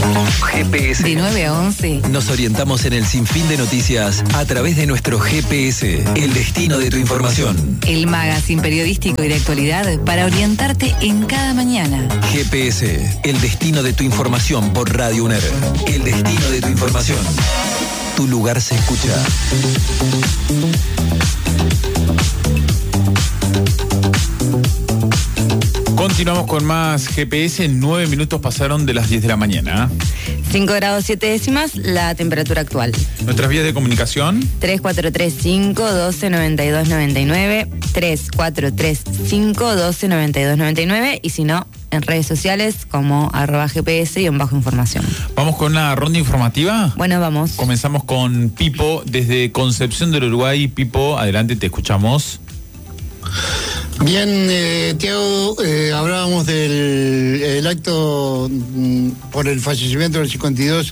GPS. De 9 a 11. Nos orientamos en el sinfín de noticias a través de nuestro GPS, el destino de tu información. El magazine periodístico y de actualidad para orientarte en cada mañana. GPS, el destino de tu información por Radio UNER. El destino de tu información. Tu lugar se escucha. Continuamos con más GPS. 9 minutos pasaron de las 10 de la mañana. 5 grados 7 décimas la temperatura actual. Nuestras vías de comunicación. 3435-129299. 3435-129299. Y si no, en redes sociales como @GPS y en bajo información. Vamos con una ronda informativa. Bueno, vamos. Comenzamos con Pipo desde Concepción del Uruguay. Pipo, adelante, te escuchamos. Bien, Tiago, hablábamos del acto por el fallecimiento del 52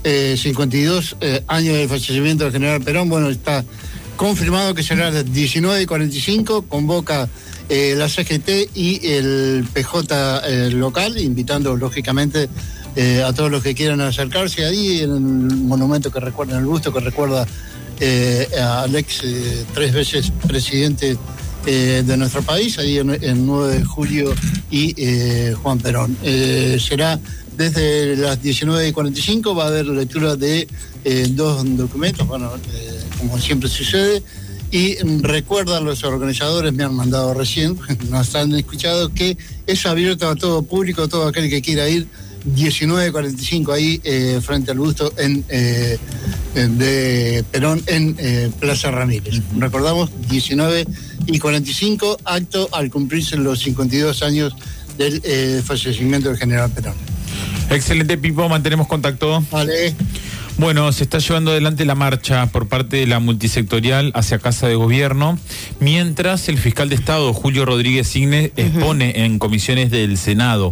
años del fallecimiento del general Perón. Bueno, está confirmado que será a las 19:45, convoca la CGT y el PJ local, invitando lógicamente a todos los que quieran acercarse ahí en el monumento que recuerda, en el busto que recuerda al ex 3 veces presidente de nuestro país, ahí en 9 de julio y Juan Perón. Será desde las 19:45, va a haber lectura de 2 documentos, bueno, como siempre sucede, y recuerdan los organizadores, me han mandado recién, nos han escuchado, que es abierto a todo público, todo aquel que quiera ir, 19:45 ahí frente al busto de Perón en Plaza Ramírez. Recordamos, 19:45, acto al cumplirse los 52 años del fallecimiento del general Perón. Excelente, Pipo, mantenemos contacto. Vale. Bueno, se está llevando adelante la marcha por parte de la multisectorial hacia Casa de Gobierno, mientras el fiscal de Estado, Julio Rodríguez Signe, expone en comisiones del Senado.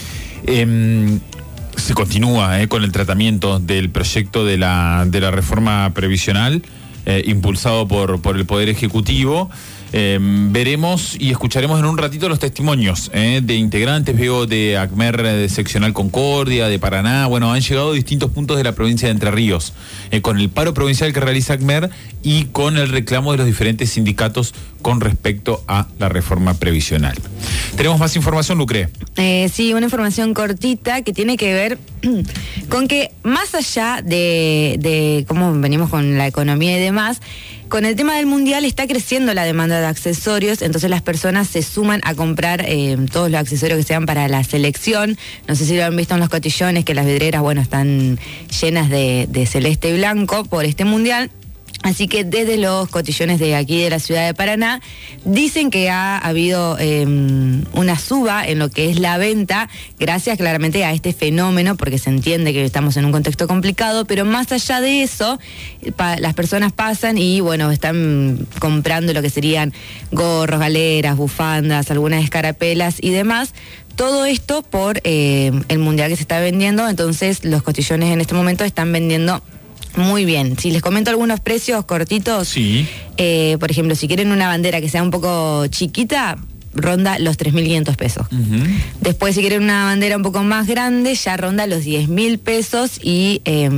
Se continúa con el tratamiento del proyecto de la reforma previsional impulsado por el Poder Ejecutivo. Veremos y escucharemos en un ratito los testimonios de integrantes, veo de ACMER, de Seccional Concordia, de Paraná. Bueno, han llegado a distintos puntos de la provincia de Entre Ríos, con el paro provincial que realiza ACMER y con el reclamo de los diferentes sindicatos con respecto a la reforma previsional. ¿Tenemos más información, Lucre? Sí, una información cortita que tiene que ver con que más allá de cómo venimos con la economía y demás, con el tema del mundial está creciendo la demanda de accesorios, entonces las personas se suman a comprar todos los accesorios que sean para la selección. No sé si lo han visto en los cotillones, que las vidrieras, bueno, están llenas de celeste y blanco por este mundial. Así que desde los cotillones de aquí de la ciudad de Paraná dicen que ha habido una suba en lo que es la venta, gracias claramente a este fenómeno, porque se entiende que estamos en un contexto complicado, pero más allá de eso, las personas pasan y bueno, están comprando lo que serían gorros, galeras, bufandas, algunas escarapelas y demás. Todo esto por el mundial que se está vendiendo, entonces los cotillones en este momento están vendiendo muy bien. Si les comento algunos precios cortitos, sí. Por ejemplo, si quieren una bandera que sea un poco chiquita, ronda los 3.500 pesos. Después, si quieren una bandera un poco más grande, ya ronda los 10.000 pesos y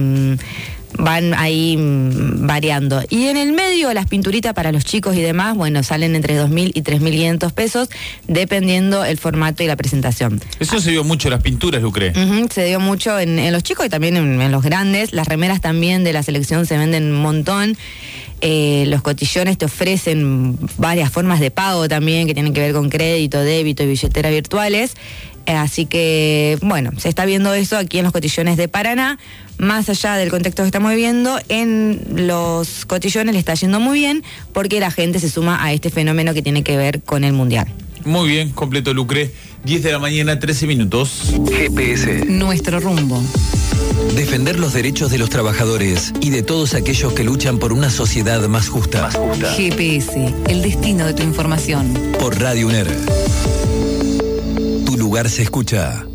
van ahí variando. Y en el medio, las pinturitas para los chicos y demás, bueno, salen entre 2.000 y 3.500 pesos, dependiendo el formato y la presentación. Eso se dio mucho, las pinturas, Lucre. Se dio mucho en los chicos y también en los grandes. Las remeras también de la selección se venden un montón. Los cotillones te ofrecen varias formas de pago también, que tienen que ver con crédito, débito y billetera virtuales. Así que, bueno, se está viendo eso aquí en los cotillones de Paraná. Más allá del contexto que estamos viviendo, en los cotillones le está yendo muy bien porque la gente se suma a este fenómeno que tiene que ver con el mundial. Muy bien, completo, Lucre. 10 de la mañana, 13 minutos. GPS. Nuestro rumbo. Defender los derechos de los trabajadores y de todos aquellos que luchan por una sociedad más justa. GPS, el destino de tu información. Por Radio UNER. Tu lugar se escucha.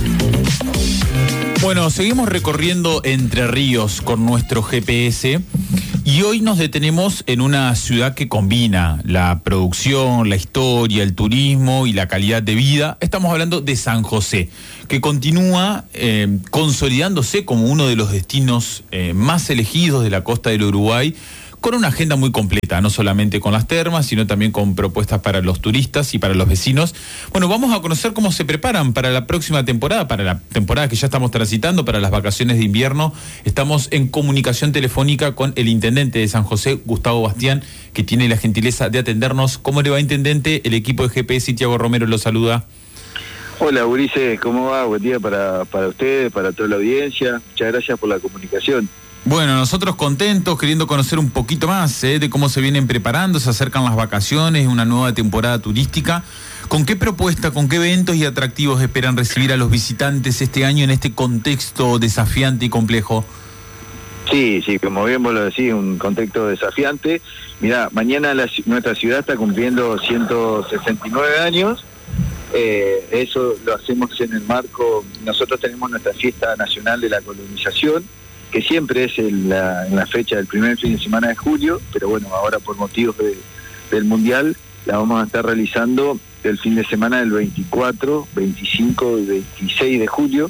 Bueno, seguimos recorriendo Entre Ríos con nuestro GPS Y hoy nos detenemos en una ciudad que combina la producción, la historia, el turismo y la calidad de vida. Estamos hablando de San José, que continúa consolidándose como uno de los destinos más elegidos de la costa del Uruguay, con una agenda muy completa, no solamente con las termas, sino también con propuestas para los turistas y para los vecinos. Bueno, vamos a conocer cómo se preparan para la próxima temporada, para la temporada que ya estamos transitando, para las vacaciones de invierno. Estamos en comunicación telefónica con el intendente de San José, Gustavo Bastián, que tiene la gentileza de atendernos. ¿Cómo le va, intendente? El equipo de GPS y Tiago Romero lo saluda. Hola, Ulises, ¿cómo va? Buen día para ustedes, para toda la audiencia. Muchas gracias por la comunicación. Bueno, nosotros contentos, queriendo conocer un poquito más de cómo se vienen preparando, se acercan las vacaciones, una nueva temporada turística. ¿Con qué propuesta, con qué eventos y atractivos esperan recibir a los visitantes este año en este contexto desafiante y complejo? Sí, como bien vos lo decís, un contexto desafiante. Mirá, mañana nuestra ciudad está cumpliendo 169 años. Eso lo hacemos en el marco, nosotros tenemos nuestra fiesta nacional de la colonización, que siempre es en la fecha del primer fin de semana de julio, pero bueno, ahora por motivos del Mundial la vamos a estar realizando el fin de semana del 24, 25 y 26 de julio,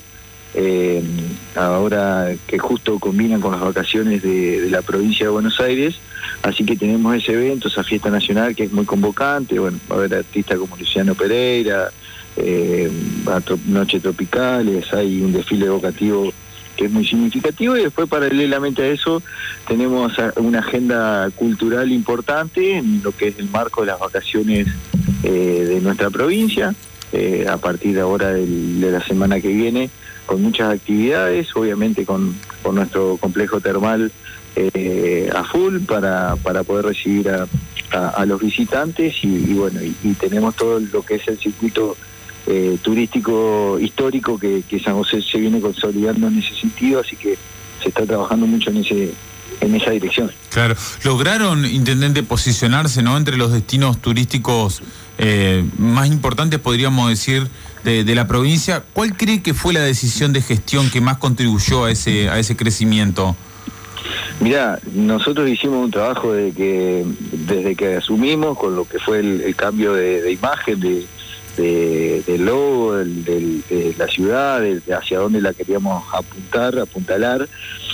ahora que justo combinan con las vacaciones de la provincia de Buenos Aires, así que tenemos ese evento, esa fiesta nacional que es muy convocante. Bueno, va a haber artistas como Luciano Pereira, Noches Tropicales, hay un desfile evocativo que es muy significativo, y después paralelamente a eso tenemos una agenda cultural importante en lo que es el marco de las vacaciones de nuestra provincia, a partir de ahora de la semana que viene, con muchas actividades, obviamente con nuestro complejo termal a full para poder recibir a los visitantes, y bueno, y tenemos todo lo que es el circuito turístico histórico que San José se viene consolidando en ese sentido, así que se está trabajando mucho en esa dirección. Claro, lograron, intendente, posicionarse, ¿no?, entre los destinos turísticos más importantes, podríamos decir, de la provincia. ¿Cuál cree que fue la decisión de gestión que más contribuyó a ese crecimiento? Mirá, nosotros hicimos un trabajo desde que asumimos, con lo que fue el cambio de imagen, del logo, de la ciudad, hacia dónde la queríamos apuntalar.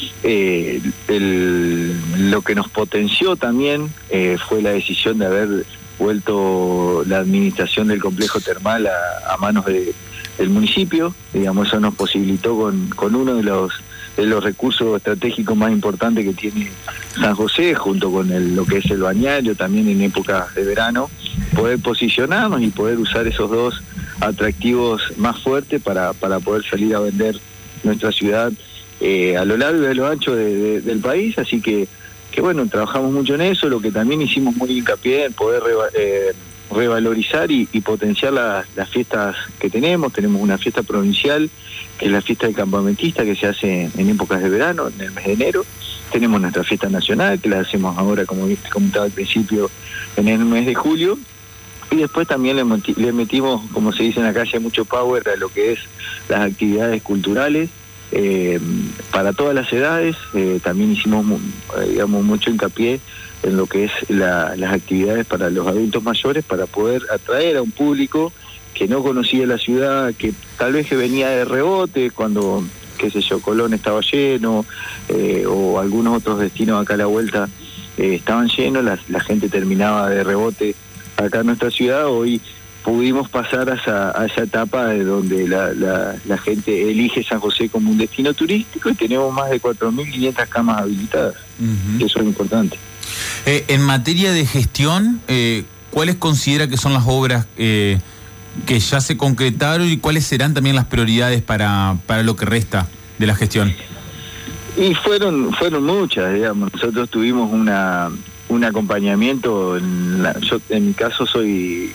Lo que nos potenció también fue la decisión de haber vuelto la administración del complejo termal a manos del municipio. Digamos, eso nos posibilitó con uno de los recursos estratégicos más importantes que tiene San José, junto con lo que es el bañario, también en épocas de verano, poder posicionarnos y poder usar esos dos atractivos más fuertes para poder salir a vender nuestra ciudad a lo largo y a lo ancho del país. Así que bueno, trabajamos mucho en eso. Lo que también hicimos muy hincapié en poder revalorizar y potenciar las fiestas que tenemos. Tenemos una fiesta provincial, que es la fiesta del campamentista, que se hace en épocas de verano, en el mes de enero. Tenemos nuestra fiesta nacional, que la hacemos ahora, como comentaba al principio, en el mes de julio. Y después también le metimos, como se dice en la calle, mucho power a lo que es las actividades culturales para todas las edades. También hicimos mucho hincapié en lo que es las actividades para los adultos mayores, para poder atraer a un público que no conocía la ciudad, que tal vez que venía de rebote cuando, qué sé yo, Colón estaba lleno, o algunos otros destinos acá a la vuelta estaban llenos, la gente terminaba de rebote acá en nuestra ciudad. Hoy pudimos pasar a esa etapa de donde la gente elige San José como un destino turístico, y tenemos más de 4.500 camas habilitadas. Eso es importante. En materia de gestión, ¿cuáles considera que son las obras que ya se concretaron, y cuáles serán también las prioridades para lo que resta de la gestión? Y fueron muchas, digamos. Nosotros tuvimos un acompañamiento. Yo en mi caso soy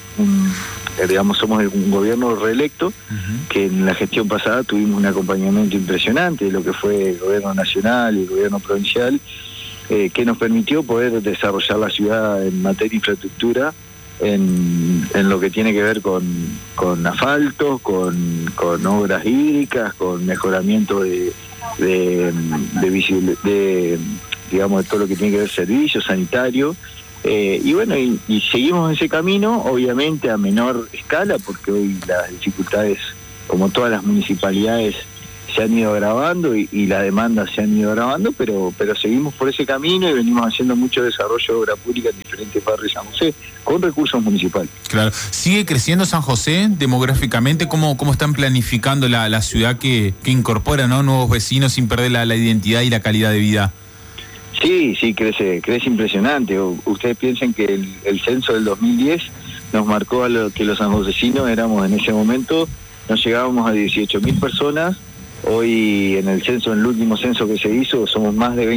somos un gobierno reelecto, que en la gestión pasada tuvimos un acompañamiento impresionante de lo que fue el gobierno nacional y el gobierno provincial, que nos permitió poder desarrollar la ciudad en materia de infraestructura, en lo que tiene que ver con asfaltos, con obras hídricas, con mejoramiento de digamos, de todo lo que tiene que ver servicio sanitario. Y bueno, y seguimos ese camino, obviamente a menor escala, porque hoy las dificultades, como todas las municipalidades, se han ido agravando y las demandas se han ido agravando, pero seguimos por ese camino y venimos haciendo mucho desarrollo de obra pública en diferentes barrios de San José, con recursos municipales. Claro. ¿Sigue creciendo San José demográficamente? ¿Cómo están planificando la ciudad que incorpora, ¿no?, nuevos vecinos sin perder la identidad y la calidad de vida? Sí, crece impresionante. Ustedes piensen que el censo del 2010 nos marcó que los sanjosecinos éramos en ese momento, nos llegábamos a 18.000 personas. Hoy en el último censo que se hizo, somos más de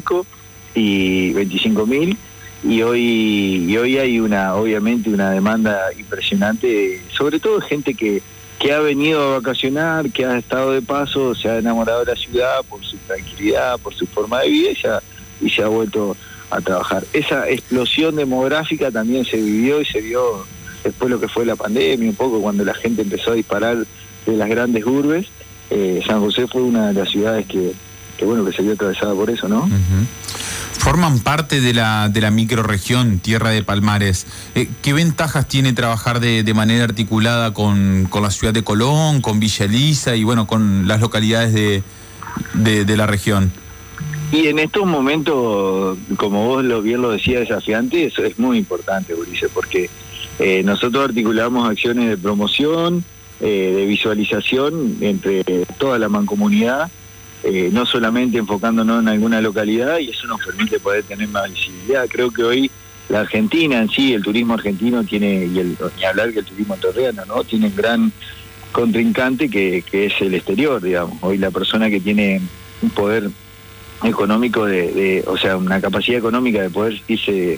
25.000 y hoy hay obviamente una demanda impresionante, sobre todo gente que ha venido a vacacionar, que ha estado de paso, se ha enamorado de la ciudad por su tranquilidad, por su forma de vida y se ha vuelto a trabajar. Esa explosión demográfica también se vivió y se vio después lo que fue la pandemia, un poco cuando la gente empezó a disparar de las grandes urbes. San José fue una de las ciudades que se vio atravesada por eso, ¿no? Uh-huh. Forman parte de la microrregión Tierra de Palmares. ¿Qué ventajas tiene trabajar de manera articulada con la ciudad de Colón, con Villa Elisa y bueno, con las localidades de la región? Y en estos momentos, como vos bien lo decías, desafiante, eso es muy importante, Ulises, porque nosotros articulamos acciones de promoción, de visualización entre toda la mancomunidad, no solamente enfocándonos en alguna localidad, y eso nos permite poder tener más visibilidad. Creo que hoy la Argentina en sí, el turismo argentino tiene, ni hablar que el turismo entrerriano, ¿no?, tiene un gran contrincante que es el exterior, digamos. Hoy la persona que tiene un poder económico o sea, una capacidad económica de poder irse,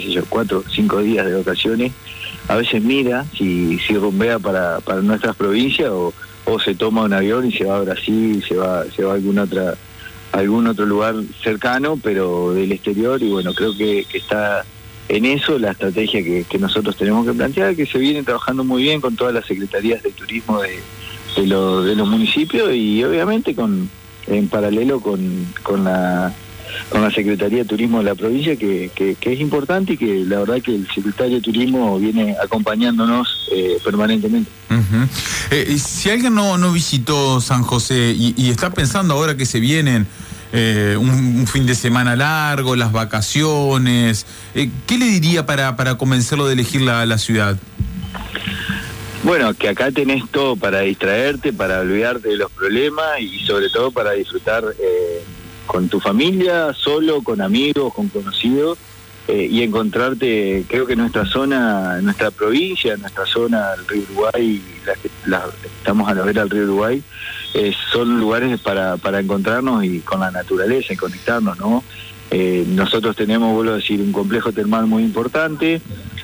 4 o 5 días de vacaciones, a veces mira si rumbea para nuestras provincias o se toma un avión y se va a Brasil, se va a algún otro lugar cercano, pero del exterior. Y bueno, creo que está en eso la estrategia que nosotros tenemos que plantear, que se viene trabajando muy bien con todas las secretarías de turismo de los municipios y obviamente en paralelo con la Secretaría de Turismo de la provincia, que es importante y que la verdad que el secretario de Turismo viene acompañándonos permanentemente. Uh-huh. Si alguien no visitó San José y está pensando ahora que se vienen un fin de semana largo, las vacaciones, ¿qué le diría para convencerlo de elegir la ciudad? Bueno, que acá tenés todo para distraerte, para olvidarte de los problemas y sobre todo para disfrutar con tu familia, solo, con amigos, con conocidos, y encontrarte, creo que nuestra zona, nuestra provincia, nuestra zona, el río Uruguay, estamos a la vera del río Uruguay, son lugares para encontrarnos y con la naturaleza y conectarnos, ¿no? Nosotros tenemos, vuelvo a decir, un complejo termal muy importante,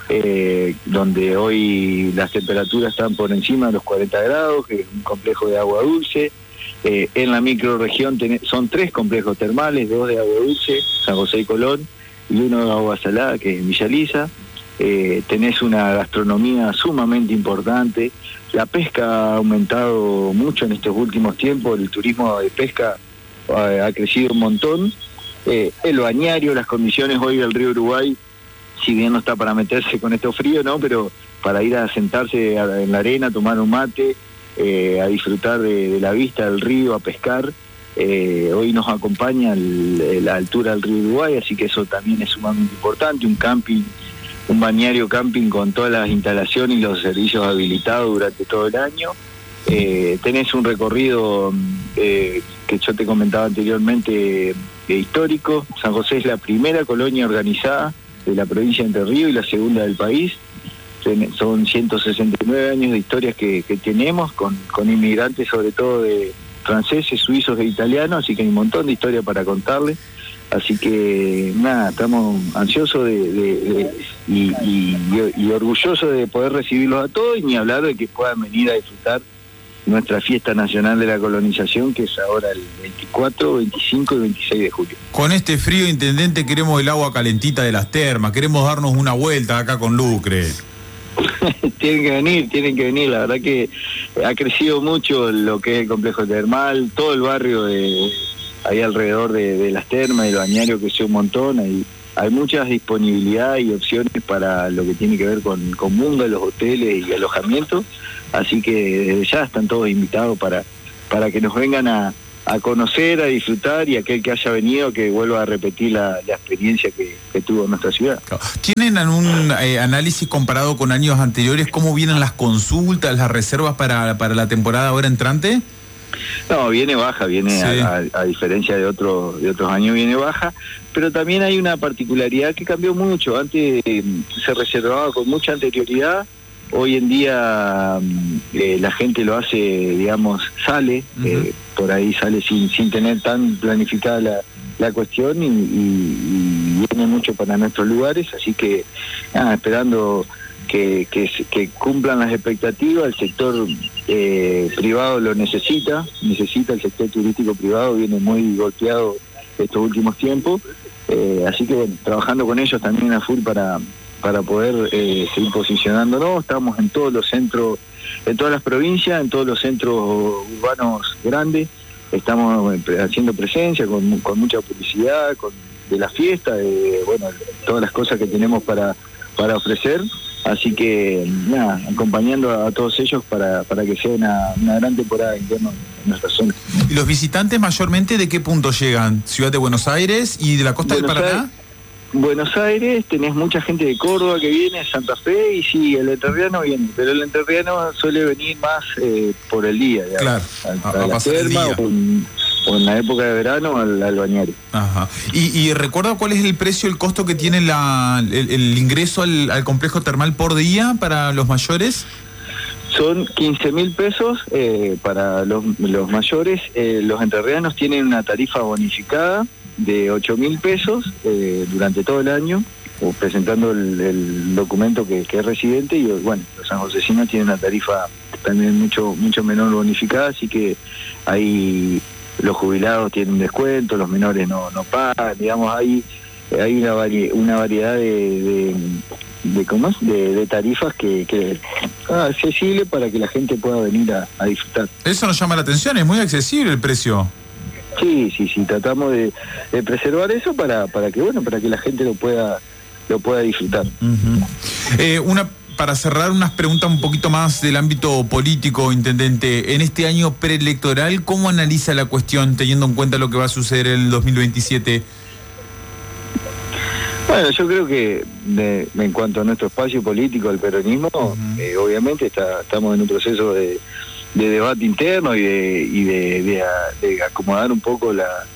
donde hoy las temperaturas están por encima de los 40 grados, que es un complejo de agua dulce. En la microrregión son 3 complejos termales, 2 de agua dulce, San José y Colón, y 1 de agua salada, que es Villa Elisa. Tenés una gastronomía sumamente importante. La pesca ha aumentado mucho en estos últimos tiempos, el turismo de pesca ha crecido un montón. El bañario, las condiciones hoy del río Uruguay, si bien no está para meterse con estos fríos, ¿no?, pero para ir a sentarse en la arena, tomar un mate, a disfrutar de la vista del río, a pescar. Hoy nos acompaña la altura del río Uruguay, así que eso también es sumamente importante. Un bañario camping con todas las instalaciones y los servicios habilitados durante todo el año. Tenés un recorrido que yo te comentaba anteriormente, histórico. San José es la primera colonia organizada de la provincia de Entre Ríos y la segunda del país. Son 169 años de historias que tenemos con inmigrantes, sobre todo de franceses, suizos e italianos, así que hay un montón de historia para contarles. Así que nada, estamos ansiosos y orgullosos de poder recibirlos a todos, y ni hablar de que puedan venir a disfrutar nuestra fiesta nacional de la colonización, que es ahora el 24, 25 y 26 de julio. Con este frío, intendente, queremos el agua calentita de las termas, queremos darnos una vuelta acá con Lucre. Tienen que venir, la verdad que ha crecido mucho lo que es el complejo termal, todo el barrio de ahí alrededor de las termas y el balneario, que sea un montón. Hay mucha disponibilidad y opciones para lo que tiene que ver con bungalows, hoteles y alojamientos, así que desde ya están todos invitados para que nos vengan a conocer, a disfrutar, y aquel que haya venido que vuelva a repetir la experiencia que tuvo en nuestra ciudad. ¿Tienen algún análisis comparado con años anteriores? ¿Cómo vienen las consultas, las reservas para la temporada ahora entrante? No, viene baja, viene sí. a diferencia de otros años, viene baja, pero también hay una particularidad que cambió mucho. Antes se reservaba con mucha anterioridad. Hoy en día la gente lo hace, digamos, sale, por ahí sale sin tener tan planificada la cuestión y viene mucho para nuestros lugares, así que esperando que cumplan las expectativas. El sector privado lo necesita el sector turístico privado, viene muy golpeado estos últimos tiempos, así que bueno, trabajando con ellos también a full para poder seguir posicionándonos. Estamos en todos los centros, en todas las provincias, en todos los centros urbanos grandes, estamos haciendo presencia con mucha publicidad, de la fiesta, bueno, todas las cosas que tenemos para ofrecer, así que nada, acompañando a todos ellos para que sea una gran temporada de invierno en nuestra zona. ¿Y los visitantes mayormente de qué punto llegan? ¿Ciudad de Buenos Aires y de la costa del Paraná? Buenos Aires, tenés mucha gente de Córdoba que viene, Santa Fe, y sí, el entrerriano viene, pero el entrerriano suele venir más por el día, digamos, claro, a la terma o en la época de verano al balneario. Ajá. ¿Y recuerda cuál es el precio, el costo que tiene el ingreso al complejo termal por día para los mayores? Son 15.000 pesos para los mayores. Los entrerrianos tienen una tarifa bonificada de 8.000 pesos durante todo el año, o presentando el documento que es residente, y bueno, los sanjosecinos tienen una tarifa también mucho menor bonificada, así que ahí los jubilados tienen descuento, los menores no pagan, digamos, hay una variedad de tarifas que es accesible para que la gente pueda venir a disfrutar. Eso nos llama la atención, es muy accesible el precio. Sí, tratamos de preservar eso para que la gente lo pueda disfrutar. Para cerrar, unas preguntas un poquito más del ámbito político, intendente. En este año preelectoral, ¿cómo analiza la cuestión, teniendo en cuenta lo que va a suceder en el 2027? Bueno, yo creo que en cuanto a nuestro espacio político, el peronismo, obviamente estamos en un proceso de debate interno y de acomodar un poco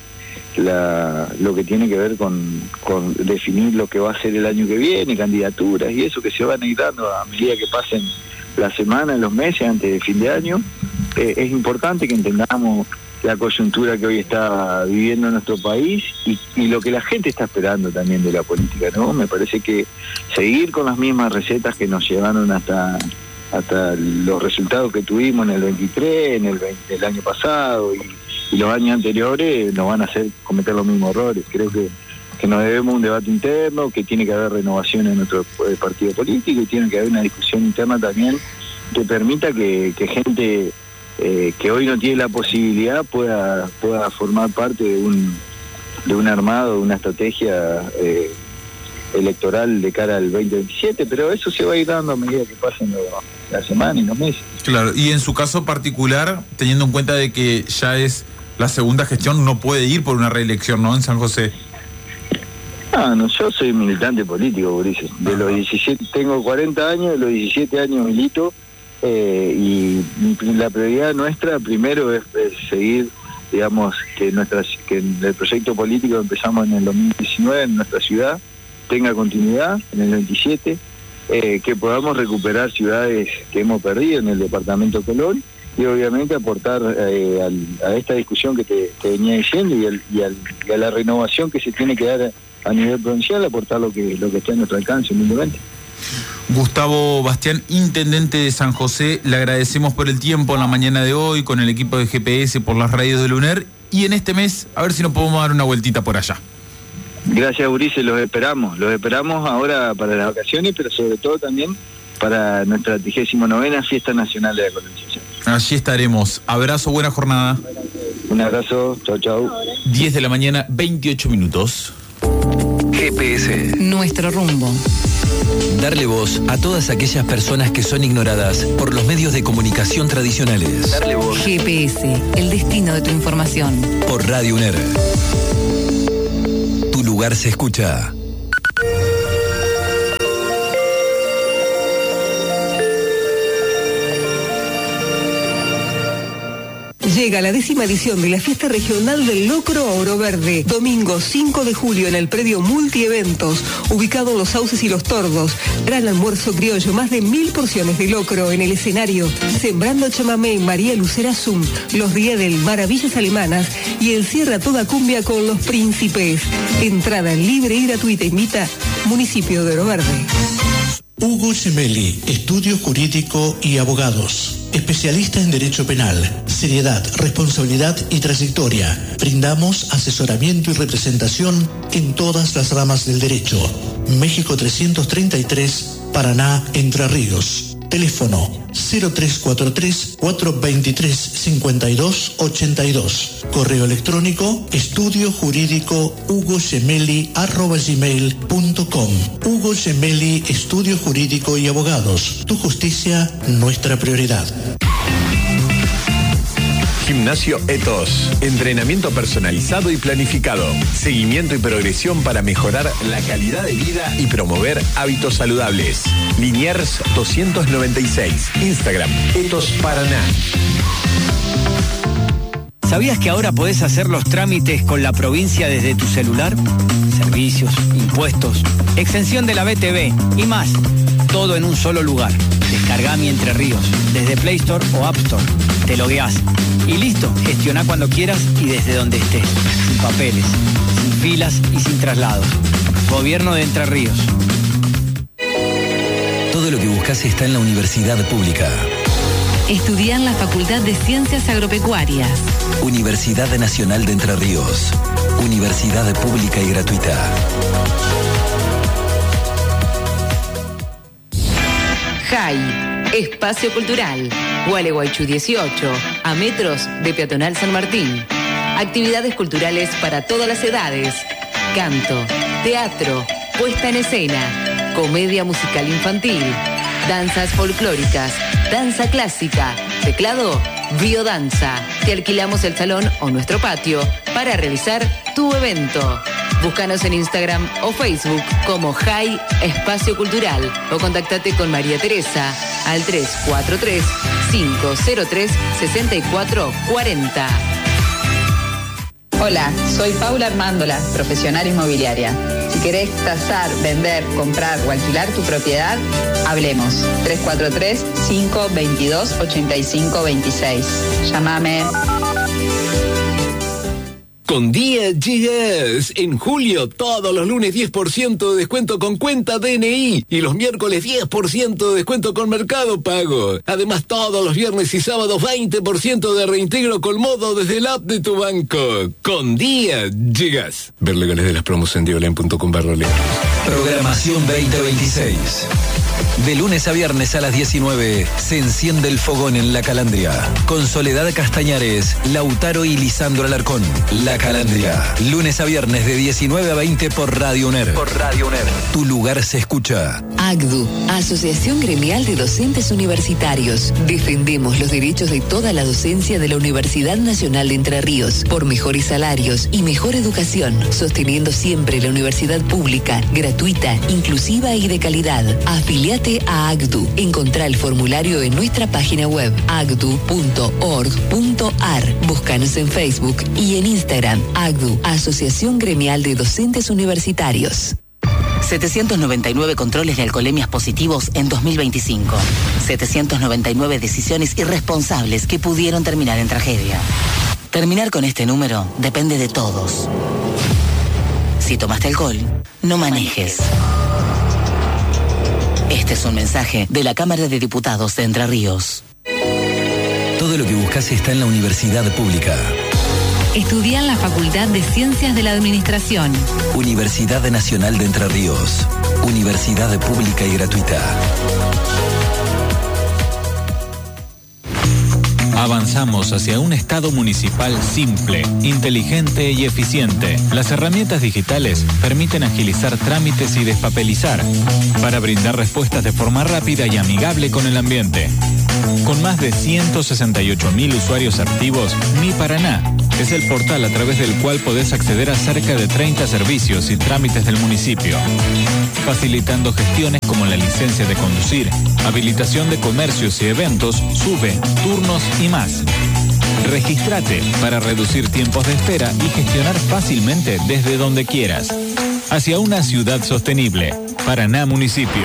lo que tiene que ver con definir lo que va a ser el año que viene, candidaturas y eso que se van a ir dando a medida que pasen las semanas, los meses antes de fin de año. Es importante que entendamos la coyuntura que hoy está viviendo nuestro país y lo que la gente está esperando también de la política, ¿no? Me parece que seguir con las mismas recetas que nos llevaron hasta los resultados que tuvimos en el 23, el año pasado y los años anteriores nos van a hacer cometer los mismos errores. Creo que nos debemos un debate interno, que tiene que haber renovación en nuestro partido político y tiene que haber una discusión interna también que permita que gente que hoy no tiene la posibilidad pueda formar parte de un armado, de una estrategia electoral de cara al 2027, pero eso se va a ir dando a medida que pasen las semanas y los meses. Claro, y en su caso particular, teniendo en cuenta de que ya es la segunda gestión, no puede ir por una reelección, ¿no?, en San José. No, yo soy militante político, Ulises. De los 17, tengo 40 años, de los 17 años milito, y la prioridad nuestra primero es seguir, digamos, que el proyecto político que empezamos en el 2019 en nuestra ciudad tenga continuidad en el 27, que podamos recuperar ciudades que hemos perdido en el departamento Colón y obviamente aportar a esta discusión que te venía diciendo y a la renovación que se tiene que dar a nivel provincial, aportar lo que está a nuestro alcance humildemente. Gustavo Bastián, intendente de San José, le agradecemos por el tiempo en la mañana de hoy con el equipo de GPS por las radios del UNER y en este mes a ver si nos podemos dar una vueltita por allá. Gracias, Ulises, los esperamos ahora para las vacaciones, pero sobre todo también para nuestra 39ª Fiesta Nacional de la Colonización. Allí estaremos. Abrazo, buena jornada. Un abrazo, chau. 10 de la mañana, 28 minutos. GPS. Nuestro rumbo. Darle voz a todas aquellas personas que son ignoradas por los medios de comunicación tradicionales. Darle voz. GPS, el destino de tu información. Por Radio UNER. Tu lugar se escucha. Llega la 10ª edición de la Fiesta Regional del Locro a Oro Verde. Domingo 5 de julio en el predio Multieventos, ubicado en Los Sauces y Los Tordos. Gran almuerzo criollo, más de 1000 porciones de locro en el escenario. Sembrando chamamé, María Lucera Zum, Los Riedel, Maravillas Alemanas y el cierre a toda cumbia con Los Príncipes. Entrada libre y gratuita. Invita Municipio de Oro Verde. Hugo Gemelli, Estudio Jurídico y Abogados. Especialista en Derecho Penal, seriedad, responsabilidad y trayectoria. Brindamos asesoramiento y representación en todas las ramas del derecho. México 333, Paraná, Entre Ríos. Teléfono 0343-423-5282. Correo electrónico estudiojurídico@gmail.com. Hugo Gemelli, Estudio Jurídico y Abogados. Tu justicia, nuestra prioridad. Gimnasio Etos. Entrenamiento personalizado y planificado. Seguimiento y progresión para mejorar la calidad de vida y promover hábitos saludables. Liniers 296. Instagram Etos Paraná. ¿Sabías que ahora podés hacer los trámites con la provincia desde tu celular? Servicios, impuestos, exención de la BTV y más. Todo en un solo lugar. Descargá Mi Entre Ríos desde Play Store o App Store. Te logueás y listo. Gestioná cuando quieras y desde donde estés. Sin papeles, sin filas y sin traslados. Gobierno de Entre Ríos. Todo lo que buscas está en la Universidad Pública. Estudiá en la Facultad de Ciencias Agropecuarias. Universidad Nacional de Entre Ríos. Universidad pública y gratuita. JAI, Espacio Cultural. Gualeguaychú 18, a metros de Peatonal San Martín. Actividades culturales para todas las edades. Canto, teatro, puesta en escena, comedia musical infantil, danzas folclóricas, danza clásica, teclado, biodanza. Te alquilamos el salón o nuestro patio para realizar tu evento. Búscanos en Instagram o Facebook como JAI Espacio Cultural o contactate con María Teresa al 343-503-6440. Hola, soy Paula Armándola, profesional inmobiliaria. Si querés tasar, vender, comprar o alquilar tu propiedad, hablemos. 343-522-8526. Llámame. Con Día Llegas. En julio, todos los lunes 10% de descuento con cuenta DNI y los miércoles 10% de descuento con Mercado Pago. Además, todos los viernes y sábados 20% de reintegro con modo desde el app de tu banco. Con Día Llegas. Ver legales de las promos en diolen.com/legales. Programación 2026. De lunes a viernes a las 19 se enciende el fogón en La Calandria. Con Soledad Castañares, Lautaro y Lisandro Alarcón. La Calandria. Lunes a viernes de 19 a 20 por Radio UNER. Por Radio UNER. Tu lugar se escucha. AGDU, Asociación Gremial de Docentes Universitarios. Defendemos los derechos de toda la docencia de la Universidad Nacional de Entre Ríos por mejores salarios y mejor educación, sosteniendo siempre la universidad pública, gratuita, inclusiva y de calidad. Afiliate a AGDU. Encontrá el formulario en nuestra página web agdu.org.ar. Búscanos en Facebook y en Instagram. AGDU, Asociación Gremial de Docentes Universitarios. 799 controles de alcoholemias positivos en 2025. 799 decisiones irresponsables que pudieron terminar en tragedia. Terminar con este número depende de todos. Si tomaste alcohol, no manejes. Este es un mensaje de la Cámara de Diputados de Entre Ríos. Todo lo que buscas está en la Universidad Pública. Estudia en la Facultad de Ciencias de la Administración. Universidad Nacional de Entre Ríos. Universidad pública y gratuita. Avanzamos hacia un Estado municipal simple, inteligente y eficiente. Las herramientas digitales permiten agilizar trámites y despapelizar para brindar respuestas de forma rápida y amigable con el ambiente. Con más de 168.000 usuarios activos, Mi Paraná es el portal a través del cual podés acceder a cerca de 30 servicios y trámites del municipio, facilitando gestiones como la licencia de conducir, habilitación de comercios y eventos, SUBE, turnos y más. Regístrate para reducir tiempos de espera y gestionar fácilmente desde donde quieras. Hacia una ciudad sostenible. Paraná Municipio.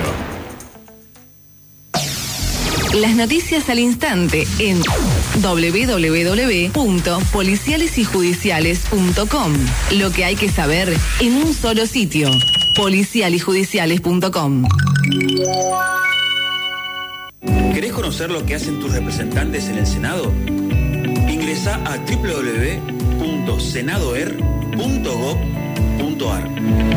Las noticias al instante en www.policialesyjudiciales.com. Lo que hay que saber en un solo sitio. policialyjudiciales.com. ¿Querés conocer lo que hacen tus representantes en el Senado? Ingresa a www.senadoer.gov.ar.